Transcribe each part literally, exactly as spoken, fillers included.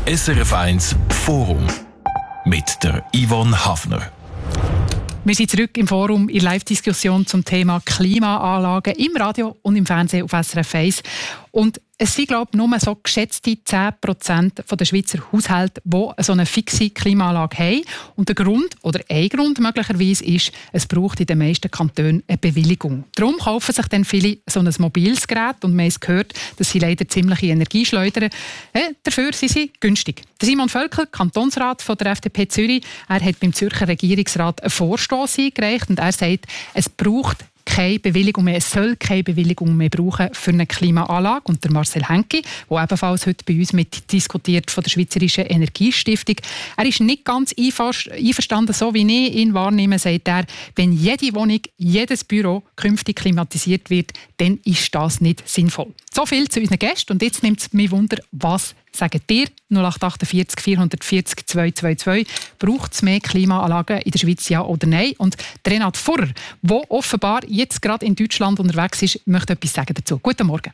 S R F eins Forum mit der Yvonne Hafner. Wir sind zurück im Forum in Live-Diskussion zum Thema Klimaanlagen im Radio und im Fernsehen auf S R F eins. Und es sind, glaube ich, nur so geschätzte zehn Prozent der Schweizer Haushalte, die so eine fixe Klimaanlage haben. Und der Grund, oder ein Grund möglicherweise, ist, es braucht in den meisten Kantonen eine Bewilligung. Darum kaufen sich dann viele so ein mobiles Gerät und wir haben es gehört, dass sie leider ziemliche Energie schleudern. Äh, dafür sind sie günstig. Der Simon Völkel, Kantonsrat von der F D P Zürich, er hat beim Zürcher Regierungsrat einen Vorstoss eingereicht und er sagt, es braucht keine Bewilligung mehr, es soll keine Bewilligung mehr brauchen für eine Klimaanlage. Und der Marcel Henki, der ebenfalls heute bei uns mit diskutiert von der Schweizerischen Energiestiftung, er ist nicht ganz einverstanden, so wie ich ihn wahrnehme, sagt er, wenn jede Wohnung, jedes Büro künftig klimatisiert wird, dann ist das nicht sinnvoll. So viel zu unseren Gästen und jetzt nimmt es mich Wunder, was sagt ihr? null acht vier acht vier vier null zwei zwei zwei. Braucht es mehr Klimaanlagen in der Schweiz, ja oder nein? Und Renat Furrer, der offenbar jetzt gerade in Deutschland unterwegs ist, möchte etwas sagen dazu. Guten Morgen.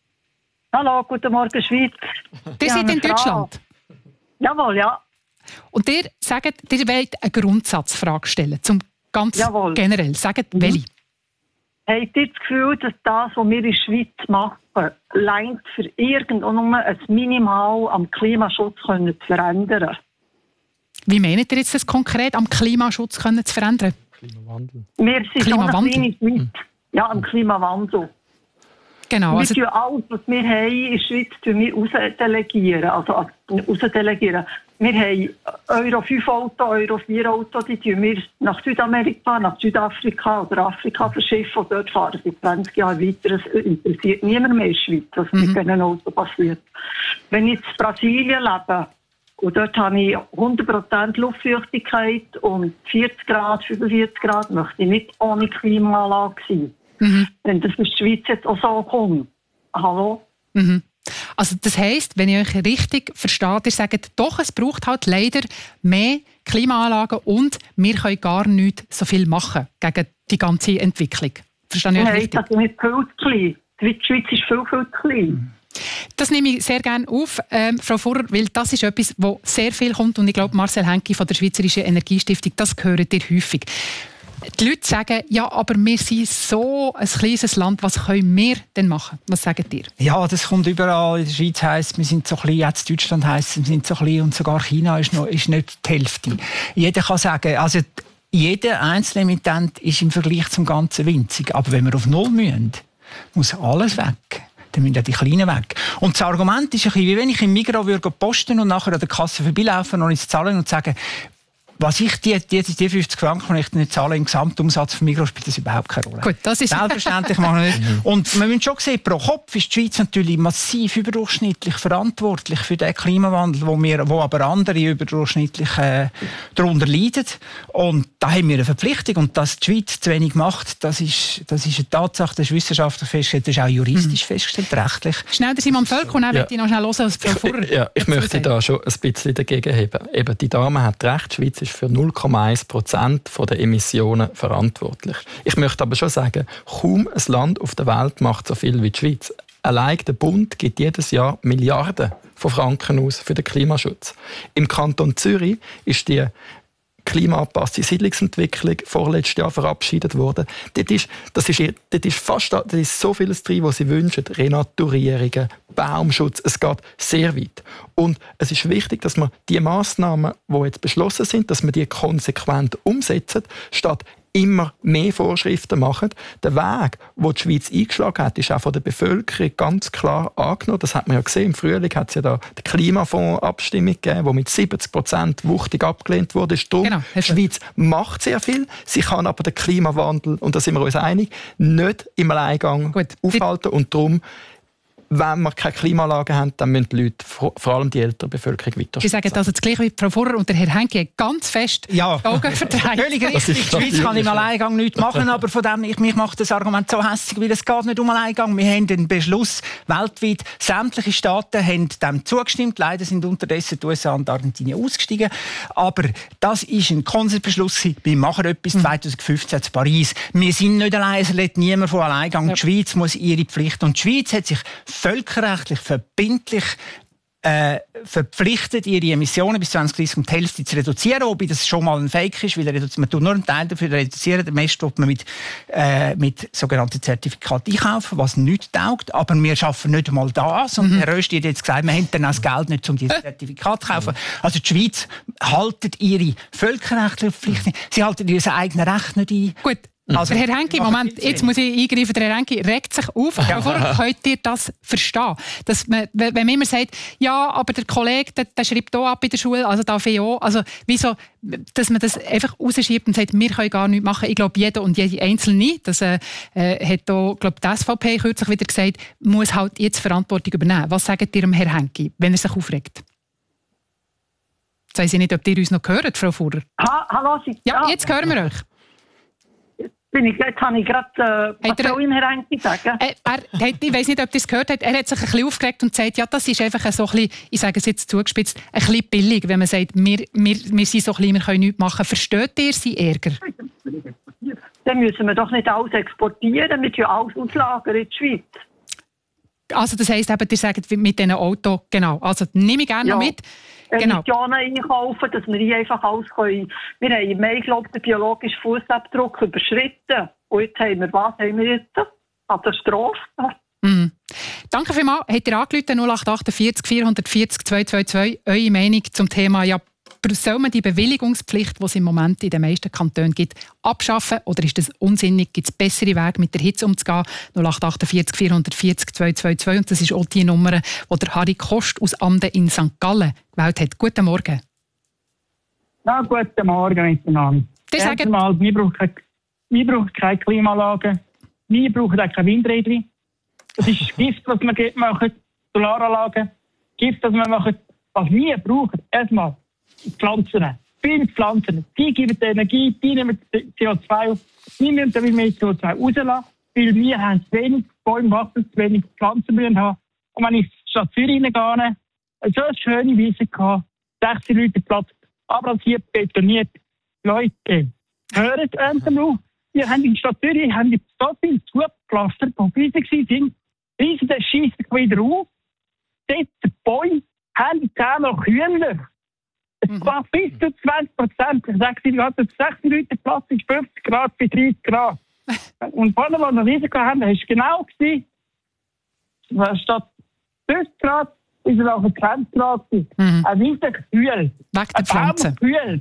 Hallo, guten Morgen, Schweiz. Ihr seid in Deutschland? Jawohl, ja. Und ihr sagt, ihr wollt eine Grundsatzfrage stellen, zum ganz Jawohl. generell. Sagt, mhm. welche? Habt ihr das Gefühl, dass das, was wir in der Schweiz machen, reicht für irgend und nur ein Minimal am Klimaschutz können zu verändern? Wie meint ihr jetzt das konkret, am Klimaschutz können zu verändern? Klimawandel. Wir sind Klimawandel. so eine kleine Schweiz. Ja, am Klimawandel. Genau. Also wir tun alles, was wir haben in der Schweiz, tun wir rausdelegieren. Also rausdelegieren. Wir haben Euro fünf Auto, Euro vier Auto, die tun wir nach Südamerika, nach Südafrika oder Afrika verschiffen und dort fahren sie zwanzig Jahre weiter. Es interessiert niemand mehr in der Schweiz, was mhm. mit diesen Autos passiert. Wenn ich in Brasilien lebe, und dort habe ich hundert Prozent Luftfeuchtigkeit und vierzig Grad, fünfundvierzig Grad, möchte ich nicht ohne Klimaanlage sein. Mhm. Wenn das in der Schweiz jetzt auch so kommt. Hallo? Mhm. Also das heisst, wenn ich euch richtig verstehe, ihr sagt, doch, es braucht halt leider mehr Klimaanlagen und wir können gar nicht so viel machen gegen die ganze Entwicklung. Verstehe ich euch Nein, richtig? das ist nicht viel zu klein. Die Schweiz ist viel, viel zu klein. Das nehme ich sehr gerne auf, ähm, Frau Furrer, weil das ist etwas, wo sehr viel kommt und ich glaube, Marcel Henki von der Schweizerischen Energiestiftung, das hört ihr häufig. Die Leute sagen, ja, aber wir sind so ein kleines Land, was können wir denn machen? Was sagt ihr? Ja, das kommt überall. In der Schweiz heisst, wir sind so klein, jetzt Deutschland heisst, wir sind so klein und sogar China ist, noch, ist nicht die Hälfte. Jeder kann sagen, also jeder einzelne Emittent ist im Vergleich zum Ganzen winzig. Aber wenn wir auf Null müssen, muss alles weg. Dann müssen auch die Kleinen weg. Und das Argument ist ein bisschen, wie wenn ich im Migros würde posten und nachher an der Kasse vorbeilaufen und ins Zahlen und sagen, was ich die, die, die fünfzig Franken, die ich nicht zahle, im Gesamtumsatz von Migros, spielt das überhaupt keine Rolle. Gut, das ist selbstverständlich machen wir nicht. Und wir müssen schon sehen, pro Kopf ist die Schweiz natürlich massiv überdurchschnittlich verantwortlich für den Klimawandel, wo, wir, wo aber andere überdurchschnittlich äh, darunter leiden. Und da haben wir eine Verpflichtung. Und dass die Schweiz zu wenig macht, das ist, das ist eine Tatsache, das ist wissenschaftlich festgestellt, das ist auch juristisch mhm. festgestellt, rechtlich. Schnell der Simon Völkel, und dann ja. möchte ich noch schnell hören, was Frau Furrer Ja, ich möchte da schon ein bisschen dagegen haben. Eben, die Dame hat recht, die Schweiz ist für null Komma eins Prozent der Emissionen verantwortlich. Ich möchte aber schon sagen, kaum ein Land auf der Welt macht so viel wie die Schweiz. Allein der Bund gibt jedes Jahr Milliarden von Franken aus für den Klimaschutz. Im Kanton Zürich ist die klimaangepasste Siedlungsentwicklung vorletztes Jahr verabschiedet worden. Dort ist, das ist, dort ist fast das ist so vieles drin, was sie wünschen. Renaturierungen, Baumschutz, es geht sehr weit. Und es ist wichtig, dass man die Massnahmen, die jetzt beschlossen sind, dass man die konsequent umsetzen, statt immer mehr Vorschriften machen. Der Weg, den die Schweiz eingeschlagen hat, ist auch von der Bevölkerung ganz klar angenommen. Das hat man ja gesehen. Im Frühling hat es ja da die Klimafonds-Abstimmung gegeben, die mit siebzig Prozent wuchtig abgelehnt wurde. Darum, genau. Die Schweiz macht sehr viel. Sie kann aber den Klimawandel, und da sind wir uns einig, nicht im Alleingang Gut. aufhalten. Und darum, wenn wir keine Klimaanlagen haben, dann müssen die Leute, vor allem die ältere Bevölkerung, weiter. Sie sagen also das Gleiche wie Frau Furrer und der Herr Henke ganz fest ja. die Augen verdreht. Völlig richtig. Die Schweiz kann im Alleingang nichts machen, aber von dem, ich, mich macht das Argument so hässlich, weil es geht nicht um Alleingang. Wir haben den Beschluss weltweit. Sämtliche Staaten haben dem zugestimmt. Leider sind unterdessen die U S A und Argentinien ausgestiegen. Aber das ist ein Konsensbeschluss. Wir machen etwas mhm. zwanzig fünfzehn in Paris. Wir sind nicht allein, es lässt niemand von Alleingang. Ja. Die Schweiz muss ihre Pflicht. Und die Schweiz hat sich völkerrechtlich verbindlich äh, verpflichtet, ihre Emissionen bis zwanzig dreißig um die Hälfte zu reduzieren, wobei das schon mal ein Fake ist, weil man tut nur einen Teil dafür reduzieren, den Rest tut man mit, äh, mit sogenannten Zertifikaten einkaufen, was nicht taugt, aber wir schaffen nicht einmal das und mhm. Herr Rösti hat jetzt gesagt, wir haben dann auch das Geld nicht, um diese Zertifikate zu kaufen. Also die Schweiz haltet ihre völkerrechtliche Pflicht nicht, sie halten ihr eigenes Recht nicht ein. Gut. Also, Herr Henki, Moment, jetzt muss ich eingreifen. Der Herr Henki regt sich auf. Ja. Vorher könnt ihr das verstehen. Dass man, wenn man immer sagt, ja, aber der Kollege, der, der schreibt auch ab in der Schule, also darf ich auch. Also, wieso, dass man das einfach rausschiebt und sagt, wir können gar nichts machen. Ich glaube, jeder und jede Einzelne, das äh, hat auch, glaube die S V P kürzlich wieder gesagt, muss halt jetzt Verantwortung übernehmen. Was sagt ihr dem Herrn Henki, wenn er sich aufregt? Jetzt weiss ich nicht, ob ihr uns noch hört, Frau Fuhrer. Ha, hallo, Sie, ja, jetzt hören wir euch. Ich, jetzt habe ich gerade, äh, was soll ich Herr Henki sagen? Äh, er, ich weiss nicht, ob ihr es gehört habt, er hat sich ein bisschen aufgeregt und sagt, ja, das ist einfach so ein bisschen, ich sage es jetzt zugespitzt, ein bisschen billig, wenn man sagt, wir, wir, wir sind so klein, wir können nichts machen. Versteht ihr seinen Ärger? Dann müssen wir doch nicht alles exportieren, wir tun alles auslagern in die Schweiz. Also das heisst eben, ihr sagt mit diesen Autos, genau, also nehme ich gerne ja. noch mit. Genau. Emissionen einkaufen, dass wir hier einfach alles können. Wir haben im Mai, glaube ich, den biologischen Fußabdruck überschritten. Und jetzt haben wir, was haben wir jetzt? Katastrophe. Mm. Danke vielmals. Habt ihr angerufen, null acht acht vier vier vier null zwei zwei zwei, eure Meinung zum Thema, ja, soll man die Bewilligungspflicht, die es im Moment in den meisten Kantonen gibt, abschaffen? Oder ist das unsinnig? Gibt es bessere Wege, mit der Hitze umzugehen? null acht acht vier vier vier null zwei zwei zwei. Und das ist auch die Nummer, die der Harry Kost aus Amden in Sankt Gallen gewählt hat. Guten Morgen. Ja, guten Morgen miteinander. Erstens mal, wir brauchen keine, wir brauchen keine Klimaanlagen. Wir brauchen auch keine Windräder. Das ist Gift, was wir machen. Solaranlagen. Gift, was wir machen. Was wir brauchen, erstmal Pflanzen. Viele Pflanzen. Die geben die Energie, die nehmen C O zwei auf. Wir müssen damit mehr C O zwei rauslassen, weil wir haben zu wenig Bäume wachsen, zu wenig Pflanzen müssen haben. Und wenn ich in die Stadt Zürich reingehe, so eine schöne Wiese gehabt, sechzig Leute Platz, abrasiert, betoniert. Leute, hört endlich auf. Wir haben in der Stadt Zürich haben die so viele zugepflastert, die riesig sind. Riesen, das schießt wieder auf. Dort die Bäume haben die zehnmal kühler. Es mhm. war bis zu zwanzig Prozent. Ich sage, sie hatten sechzig Leute Platz, ist fünfzig Grad bei dreißig Grad. Und vorne, als wir Risiko haben, war es genau gewesen. Statt fünfzig Grad ist es auch zwanzig Grad. Mhm. Ein riesiger Kühl. Weg der Pflanzen. Kühl.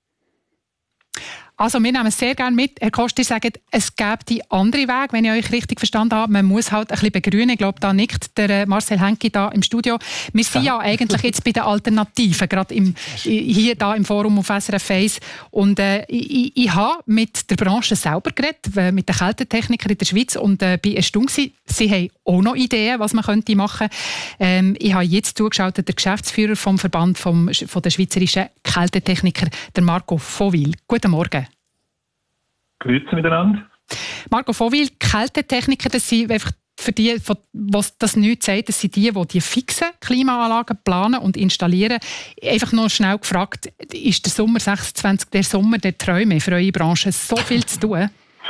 Also wir nehmen es sehr gerne mit. Herr Kost, ihr sagt, es gäbe die andere Weg, wenn ich euch richtig verstanden habe. Man muss halt ein bisschen begrünen. Ich glaube, da nickt der Marcel Henki da im Studio. Wir sind ja, ja eigentlich jetzt bei den Alternativen, gerade im, hier da im Forum auf S R F eins. Und äh, ich, ich habe mit der Branche selber geredet, mit den Kältetechnikern in der Schweiz, und äh, bin erstaunt gewesen. Sie haben auch noch Ideen, was man könnte machen könnte. Ähm, ich habe jetzt zugeschaltet, der Geschäftsführer vom Verband vom, von der schweizerischen Kältetechniker, der Marco Vohwil. Guten Morgen. Grüezi miteinander. Marco Vohwil, Kältetechniker, das sind einfach für die, was das nichts sagt, das sind die, die die fixen Klimaanlagen planen und installieren. Einfach noch schnell gefragt, ist der Sommer sechsundzwanzig der Sommer der Träume für eure Branche? So viel zu tun?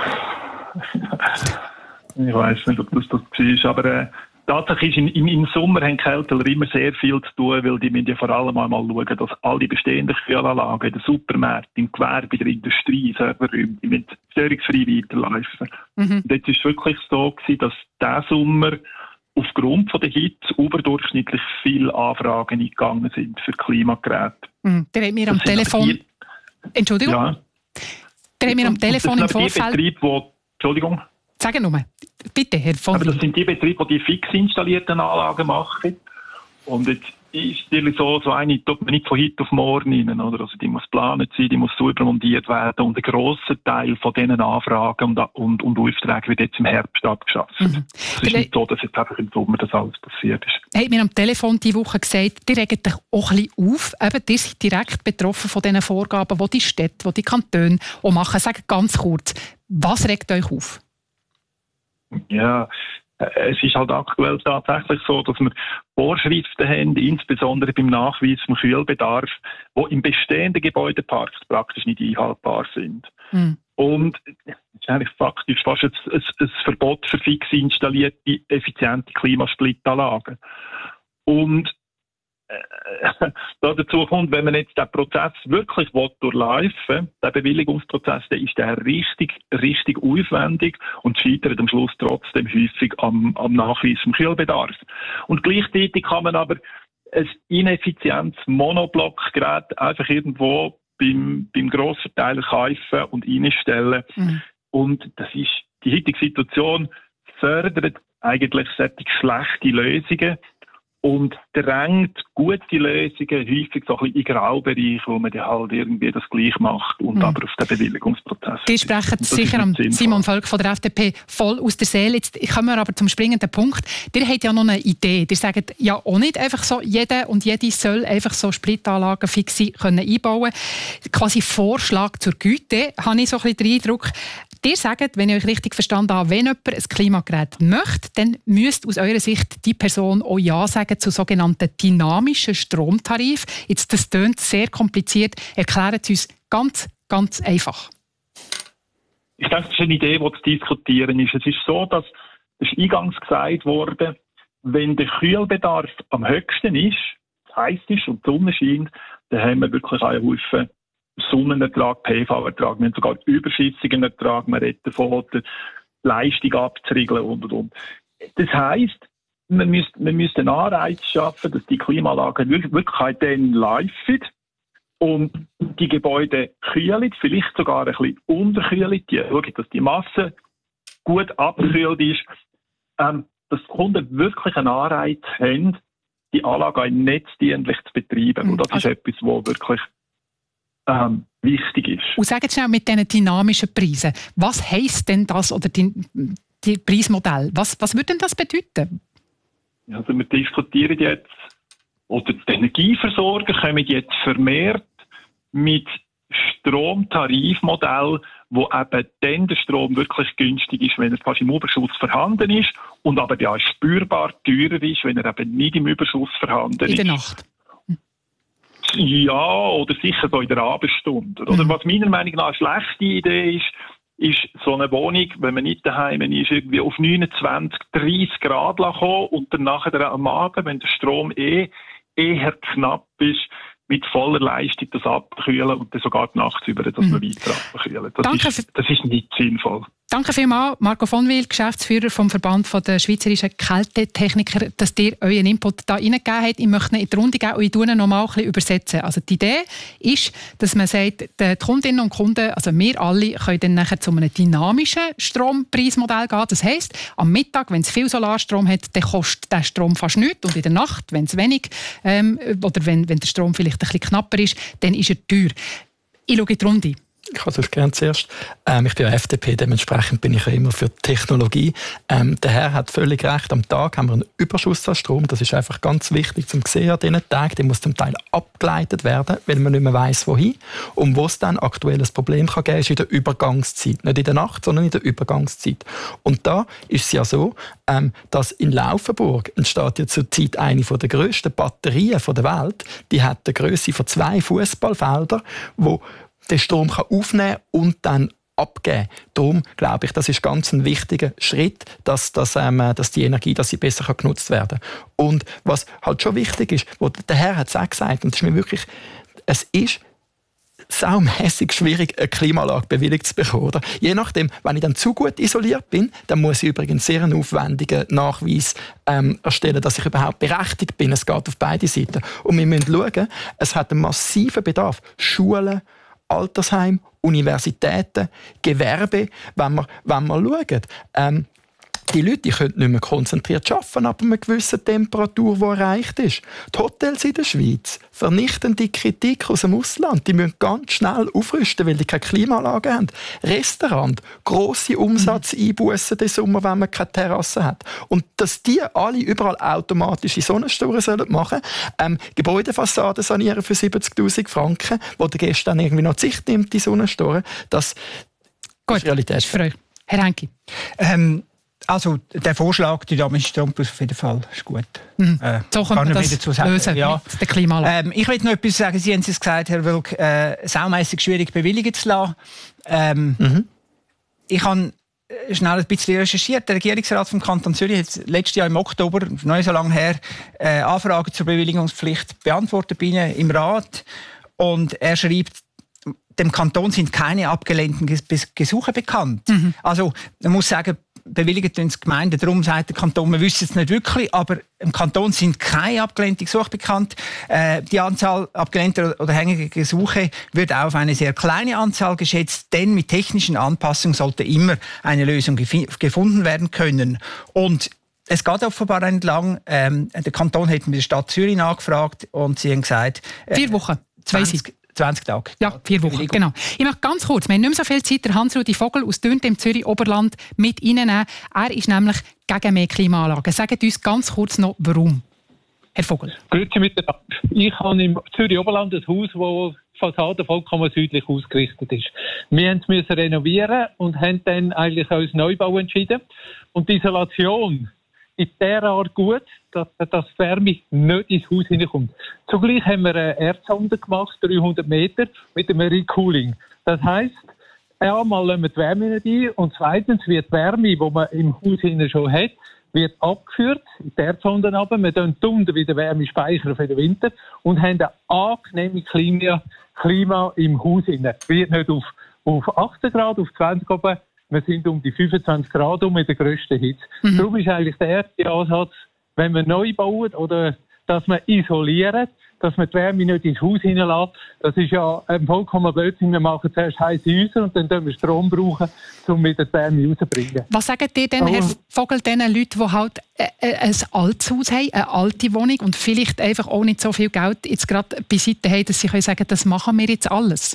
Ich weiss nicht, ob das das war, aber äh, tatsächlich ist im, im Sommer haben die Kälter immer sehr viel zu tun, weil die müssen ja vor allem einmal schauen, dass all die bestehenden Kühlanlagen in den Supermärkten, im Gewerbe, in der Industrie, Serverräumen, die müssen störungsfrei weiterlaufen. Mhm. Und jetzt war es wirklich so gewesen, dass dieser Sommer aufgrund von der Hitze überdurchschnittlich viele Anfragen eingegangen sind für Klimageräte. Mhm. Der hat mir am Telefon... Die... Entschuldigung? Ja. Der hat mir am Telefon im Vorfeld... Die Betriebe, wo... Entschuldigung? Sagen nur. Bitte, Herr von Aber das sind die Betriebe, die die fix installierten Anlagen machen. Und jetzt ist natürlich so, so eine tut man nicht von heute auf morgen rein, oder? Also die muss geplant sein, die muss so übermontiert werden. Und ein grosser Teil von diesen Anfragen und, und, und Aufträgen wird jetzt im Herbst abgeschafft. Mhm. Es ist nicht so, dass jetzt einfach im Sommer das alles passiert ist. Er hat mir am Telefon diese Woche gesagt, die regen dich auch ein bisschen auf. Eben, ihr seid direkt betroffen von diesen Vorgaben, die die Städte, die die Kantone auch machen. Sag ganz kurz, was regt euch auf? Ja, es ist halt aktuell tatsächlich so, dass wir Vorschriften haben, insbesondere beim Nachweis vom Kühlbedarf, die im bestehenden Gebäudepark praktisch nicht einhaltbar sind. Mhm. Und es ist eigentlich faktisch fast ein, ein, ein Verbot für fix installierte, effiziente Klimasplit-Anlagen. Und äh, dazu kommt, wenn man jetzt den Prozess wirklich durchlaufen, der Bewilligungsprozess, dann ist der richtig, richtig aufwendig und scheitert am Schluss trotzdem häufig am, am Nachweis vom Kühlbedarf. Und gleichzeitig kann man aber ein ineffizientes Monoblockgerät einfach irgendwo beim, beim Grossverteiler kaufen und einstellen. Mhm. Und das ist, die heutige Situation fördert eigentlich solche schlechte Lösungen und drängt gute Lösungen häufig so ein bisschen in Graubereich, wo man dann halt irgendwie das gleich macht und mhm. aber auf den Bewilligungsprozess. Die sprechen sicher am Simon Völk von der F D P voll aus der Seele. Jetzt kommen wir aber zum springenden Punkt. Ihr habt ja noch eine Idee. Ihr sagt ja auch nicht einfach so, jeder und jede soll einfach so Splitanlagen fixe können einbauen. Quasi Vorschlag zur Güte, habe ich so ein bisschen den Eindruck. Ihr sagt, wenn ich euch richtig verstanden habe, wenn jemand ein Klimagerät möchte, dann müsste aus eurer Sicht die Person auch Ja sagen zu sogenannten dynamischen Stromtarif. Jetzt, das klingt sehr kompliziert. Erklärt es uns ganz, ganz einfach. Ich denke, das ist eine Idee, die zu diskutieren ist. Es ist so, dass, es ist eingangs gesagt wurde, wenn der Kühlbedarf am höchsten ist, heiß ist und die Sonne scheint, dann haben wir wirklich einen Haufen Sonnenertrag, P V-Ertrag, wir haben sogar überschüssigen Ertrag, man redet davon, die Leistung abzuriegeln und und und. Das heisst, man müsste, man müsste einen Anreiz schaffen, dass die Klimaanlagen wirklich dann laufen und die Gebäude kühlen, vielleicht sogar ein bisschen unterkühlen, die schauen, dass die Masse gut abgekühlt ist, ähm, dass die Kunden wirklich einen Anreiz haben, die Anlage netzdienlich zu betreiben. Und das also ist etwas, was wirklich Ähm, wichtig ist. Und sagen Sie schnell mit diesen dynamischen Preisen, was heisst denn das oder die, die Preismodell? Was, was würde denn das bedeuten? Also wir diskutieren jetzt, oder die Energieversorger kommen jetzt vermehrt mit Stromtarifmodell, wo eben dann der Strom wirklich günstig ist, wenn er fast im Überschuss vorhanden ist und aber ja spürbar teurer ist, wenn er eben nicht im Überschuss vorhanden ist. In der Nacht. Ja, oder sicher so in der Abendstunde. Oder mhm. was meiner Meinung nach eine schlechte Idee ist, ist so eine Wohnung, wenn man nicht daheim ist, irgendwie auf neunundzwanzig, dreißig Grad kommen und dann nachher am Abend, wenn der Strom eh eher knapp ist, mit voller Leistung das abkühlen und dann sogar die Nacht über, dass mhm. man weiter abkühlen. Das Danke ist, das ist nicht sinnvoll. Danke vielmals, Marco von Wil, Geschäftsführer vom Verband der Schweizerischen Kältetechniker, dass ihr euren Input da reingegeben habt. Ich möchte ihn in die Runde geben und ich tue ihn noch mal ein bisschen übersetzen. Also die Idee ist, dass man sagt, die Kundinnen und Kunden, also wir alle, können dann nachher zu einem dynamischen Strompreismodell gehen. Das heisst, am Mittag, wenn es viel Solarstrom hat, dann kostet der Strom fast nichts. Und in der Nacht, wenn es wenig ähm, oder wenn, wenn der Strom vielleicht ein bisschen knapper ist, dann ist er teuer. Ich schaue in die Runde. Ich kann sonst gerne zuerst. Ähm, ich bin ja F D P, dementsprechend bin ich ja immer für die Technologie. Ähm, der Herr hat völlig recht. Am Tag haben wir einen Überschuss an Strom. Das ist einfach ganz wichtig zum sehen an diesen Tagen. Der muss zum Teil abgeleitet werden, weil man nicht mehr weiss, wohin. Und wo es dann aktuell ein Problem kann geben, ist in der Übergangszeit. Nicht in der Nacht, sondern in der Übergangszeit. Und da ist es ja so, ähm, dass in Laufenburg entsteht ja zurzeit eine der grössten Batterien der Welt. Die hat eine Grösse von zwei Fußballfeldern, wo den Strom kann aufnehmen und dann abgeben. Darum glaube ich, das ist ganz ein wichtiger Schritt, dass, dass, ähm, dass die Energie dass sie besser kann genutzt werden kann. Und was halt schon wichtig ist, wo der Herr hat es auch gesagt, und das ist mir wirklich, es ist saumässig schwierig, eine Klimaanlage bewilligt zu bekommen. Oder? Je nachdem, wenn ich dann zu gut isoliert bin, dann muss ich übrigens sehr einen aufwendigen Nachweis ähm, erstellen, dass ich überhaupt berechtigt bin. Es geht auf beide Seiten. Und wir müssen schauen, es hat einen massiven Bedarf. Schulen, Altersheim, Universitäten, Gewerbe, wenn wir, wenn wir schauen. Ähm, die Leute die können nicht mehr konzentriert arbeiten ab einer gewissen Temperatur, die erreicht ist. Die Hotels in der Schweiz vernichten die Kritik aus dem Ausland. Die müssen ganz schnell aufrüsten, weil die keine Klimaanlage haben. Restaurant, grosse Umsatzeinbußen den Sommer, wenn man keine Terrasse hat. Und dass die alle überall automatische Sonnenstoren machen sollen, ähm, Gebäudefassaden sanieren für siebzigtausend Franken, wo der Gäste dann irgendwie noch die Sicht nimmt, die Sonnenstoren, das Gut, ist Realität. Ist für euch. Herr Henke. Ähm, Also der Vorschlag, die dynamische Strompreis auf jeden Fall ist gut. Mhm. Äh, so kann man das dazu sagen. Lösen ja. mit der Klimaanlage. Ähm, ich will noch etwas sagen. Sie haben es gesagt, Herr Wilk, äh, saumässig schwierig bewilligen zu lassen. Ähm, mhm. Ich habe schnell ein bisschen recherchiert. Der Regierungsrat vom Kanton Zürich hat letztes Jahr im Oktober, noch nicht so lange her, äh, Anfragen zur Bewilligungspflicht beantwortet bei Ihnen im Rat. Und er schreibt, dem Kanton sind keine abgelehnten Gesuche bekannt. Mhm. Also man muss sagen, bewilligt uns die Gemeinden, darum sagt der Kanton, wir wissen es nicht wirklich, aber im Kanton sind keine abgelehnten Gesuche bekannt. Äh, die Anzahl abgelehnter oder hängender Gesuche wird auf eine sehr kleine Anzahl geschätzt, denn mit technischen Anpassungen sollte immer eine Lösung gef- gefunden werden können. Und es geht offenbar entlang. Ähm, der Kanton hat mit der Stadt Zürich nachgefragt und sie haben gesagt... Äh, Vier Wochen, zwanzig, zwanzig Tage. Ja, vier Wochen, genau. Ich möchte ganz kurz, wir haben nicht mehr so viel Zeit, der Hans-Rudi Vogel aus Dürnte im Zürich-Oberland mit reinnehmen. Er ist nämlich gegen mehr Klimaanlagen. Sagt uns ganz kurz noch, warum. Herr Vogel. Grüezi miteinander. Ich habe im Zürich-Oberland ein Haus, das die Fassade vollkommen südlich ausgerichtet ist. Wir mussten es renovieren und haben dann eigentlich uns Neubau entschieden. Und die Isolation ist derart gut, dass, dass die Wärme nicht ins Haus hineinkommt. Zugleich haben wir eine Erdsonde gemacht, dreihundert Meter, mit einem Recooling. Das heisst, einmal lassen wir die Wärme nicht ein und zweitens wird die Wärme, die man im Haus hinein schon hat, wird abgeführt in die Erdsonde runter. Wir speichern unten wieder Wärme speichern für den Winter und haben ein angenehmes Klima, Klima im Haus hinein. Wird nicht auf, auf achtzehn Grad, auf zwanzig oben. Wir sind um die fünfundzwanzig Grad um mit der grössten Hitze. Mhm. Darum ist eigentlich der erste Ansatz, wenn wir neu bauen oder dass wir isolieren, dass man die Wärme nicht ins Haus hineinlässt. Das ist ja ein vollkommen Blödsinn. Wir machen zuerst heiße Häuser und dann brauchen wir Strom, brauchen, um wieder die Wärme rauszubringen. Was sagen ihr denn, Herr Vogel, den Leuten, die halt ein altes Haus haben, eine alte Wohnung und vielleicht einfach auch nicht so viel Geld jetzt gerade beiseite haben, dass sie können sagen, das machen wir jetzt alles?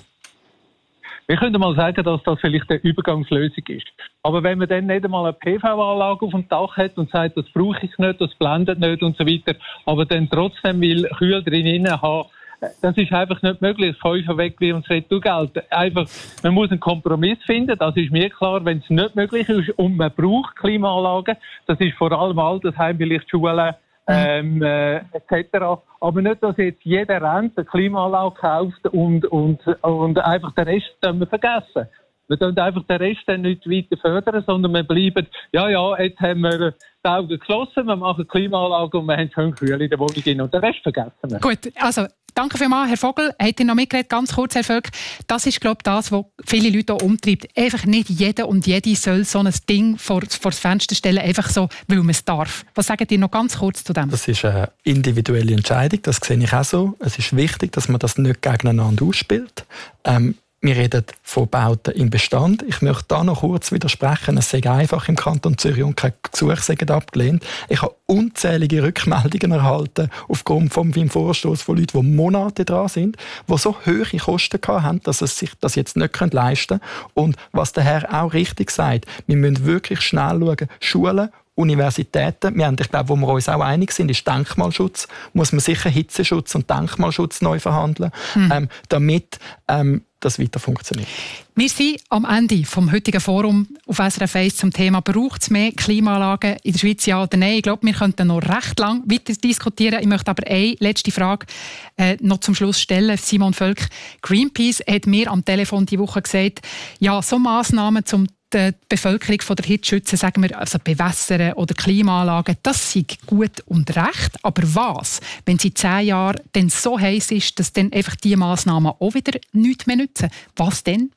Wir können mal sagen, dass das vielleicht eine Übergangslösung ist. Aber wenn man dann nicht einmal eine P V-Anlage auf dem Dach hat und sagt, das brauche ich nicht, das blendet nicht und so weiter, aber dann trotzdem will Kühl drin haben, das ist einfach nicht möglich. Fünfer weg wie uns Retourgeld. Einfach, man muss einen Kompromiss finden, das ist mir klar, wenn es nicht möglich ist und man braucht Klimaanlagen, das ist vor allem Altersheim, vielleicht Schulen, ähm, äh, et cetera. Aber nicht, dass jetzt jeder Rent eine Klimaanlage kauft und, und, und einfach den Rest wir vergessen. Wir können einfach den Rest dann nicht weiter fördern, sondern wir bleiben, ja, ja, jetzt haben wir die Augen geschlossen, wir machen Klimaanlage und wir haben schön kühl in der Wohnung rein und den Rest vergessen wir. Gut, also danke vielmals, Herr Vogel. Habt ihr noch mitgeredet? Ganz kurz, Herr Völk. Das ist, glaube ich, das, was viele Leute auch umtreibt. Einfach nicht jeder und jede soll so ein Ding vor, vor das Fenster stellen, einfach so, weil man es darf. Was sagt ihr noch ganz kurz zu dem? Das ist eine individuelle Entscheidung, das sehe ich auch so. Es ist wichtig, dass man das nicht gegeneinander ausspielt. Ähm, Wir reden von Bauten im Bestand. Ich möchte da noch kurz widersprechen. Es sei einfach im Kanton Zürich und keine Gesuche seien abgelehnt. Ich habe unzählige Rückmeldungen erhalten aufgrund von meinem Vorstoß von Leuten, die Monate dran sind, die so hohe Kosten hatten, dass sie sich das jetzt nicht leisten können. Und was der Herr auch richtig sagt, wir müssen wirklich schnell schauen, Schulen, Universitäten, wir haben, ich glaube, wo wir uns auch einig sind, ist Denkmalschutz. Muss man sicher Hitzeschutz und Denkmalschutz neu verhandeln, mhm. ähm, damit ähm, das weiter funktioniert. Wir sind am Ende vom heutigen Forum auf S R F eins zum Thema «Braucht es mehr Klimaanlagen in der Schweiz, ja oder nein?» Ich glaube, wir könnten noch recht lang weiter diskutieren. Ich möchte aber eine letzte Frage äh, noch zum Schluss stellen. Simon Völk, Greenpeace hat mir am Telefon diese Woche gesagt, ja, so Massnahmen zum die Bevölkerung von der Hitze schützen, sagen wir, also bewässern oder Klimaanlagen, das sei gut und recht. Aber was, wenn es in zehn Jahren dann so heiß ist, dass dann einfach diese Massnahmen auch wieder nichts mehr nützen? Was denn?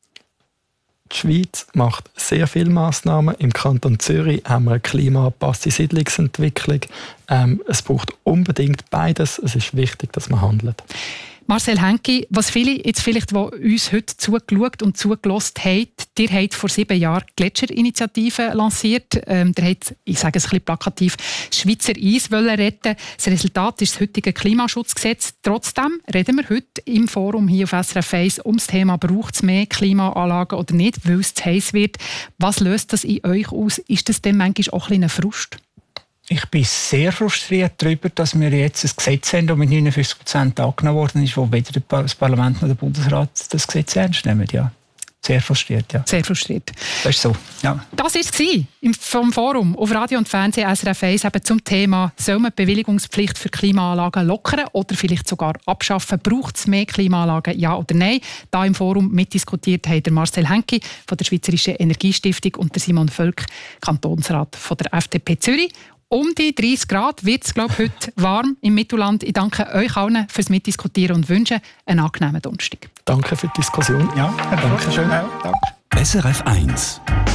Die Schweiz macht sehr viele Massnahmen. Im Kanton Zürich haben wir eine klimaangepasste Siedlungsentwicklung. Ähm, es braucht unbedingt beides. Es ist wichtig, dass man handelt. Marcel Henki, was viele jetzt vielleicht, die uns heute zugeschaut und zugelassen haben, ihr habt vor sieben Jahren die Gletscherinitiative lanciert. Ähm, ihr habt, ich sage es ein bisschen plakativ, Schweizer Eis wollen retten. Das Resultat ist das heutige Klimaschutzgesetz. Trotzdem reden wir heute im Forum hier auf S R F eins um das Thema «Braucht es mehr Klimaanlagen oder nicht?», weil es zu heiß wird. Was löst das in euch aus? Ist das denn manchmal auch ein bisschen ein Frust? Ich bin sehr frustriert darüber, dass wir jetzt ein Gesetz haben, das mit neunundfünfzig Prozent angenommen worden ist, wo weder das Parlament noch der Bundesrat das Gesetz ernst nehmen. Ja. Sehr frustriert, ja. Sehr frustriert. Das ist so, ja. Das war es vom Forum auf Radio und Fernsehen S R F eins eben zum Thema, soll man die Bewilligungspflicht für Klimaanlagen lockern oder vielleicht sogar abschaffen? Braucht es mehr Klimaanlagen, ja oder nein? Da im Forum mitdiskutiert haben der Marcel Henki von der Schweizerischen Energiestiftung und der Simon Völk, Kantonsrat von der F D P Zürich. Um die dreißig Grad wird es, glaube ich, heute warm im Mittelland. Ich danke euch allen fürs Mitdiskutieren und wünsche einen angenehmen Donnerstag. Danke für die Diskussion. Ja, danke schön. Ja, danke. S R F eins